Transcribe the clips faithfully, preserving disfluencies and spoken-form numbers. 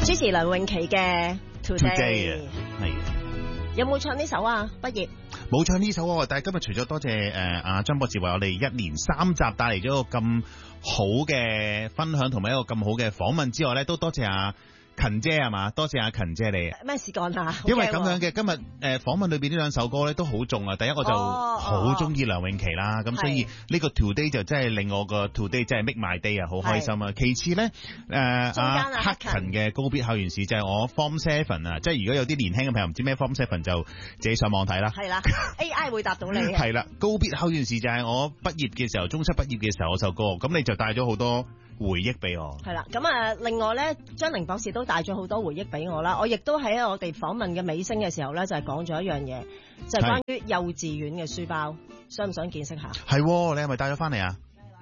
主持梁詠琪嘅 Today， 係有冇唱呢首啊？畢業冇唱呢首啊，但係今日除咗多謝誒阿張博士為我哋一連三集帶嚟咗一個咁好嘅分享同埋一個咁好嘅訪問之外咧，都多謝阿勤姐係嘛，多謝阿勤姐你。 咩事幹啊？ 因為咁樣嘅今日誒訪問裏邊呢兩首歌咧都好重啊！第一我就好中意梁詠琪啦，咁、哦、所以呢個 Today 就真係令我個 Today 真係 make my day 啊，好開心啊！其次咧誒阿克勤嘅告別校園時就係我 Form Seven 啊，即係如果有啲年輕嘅朋友唔知咩 Form Seven 就自己上網睇啦。係啦，A I 會答到你。係啦，告別校園時就係我畢業嘅時候，中七畢業嘅時候嗰首歌，咁你就帶咗好多回憶俾我。係啦，咁啊，另外咧，張寧博士都帶咗好多回憶俾我啦。我亦都喺我哋訪問嘅尾聲嘅時候咧，就係講咗一樣嘢，就係、是、關於幼稚園嘅書包，想唔想見識下？係，你係咪帶咗翻嚟啊？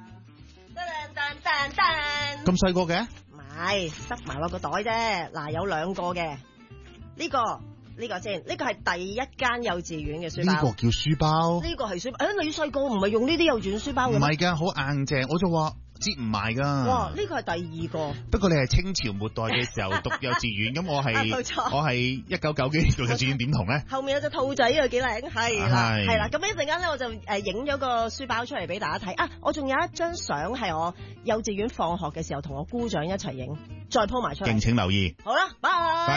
咁細個嘅？唔係，塞埋落個袋啫。嗱，有兩個嘅，呢、這個呢、這個先，呢、這個係第一間幼稚園嘅書包。呢、這個叫書包？呢、這個係書包。誒，你細個唔係用呢啲幼稚園書包嘅？唔係㗎，好硬淨。我就話。接唔埋噶，哇！呢個係第二個。不過你係清朝末代嘅時候讀幼稚園，咁我係我係一九九幾年讀幼稚園，點同咧？後面有隻兔仔啊，幾靚，係啦，係啦。咁一陣間咧，我就誒影咗個書包出嚟俾大家睇啊！我仲有一張相係我幼稚園放學嘅時候同我姑丈一齊影，再 po 埋出嚟。敬請留意。好啦，拜拜。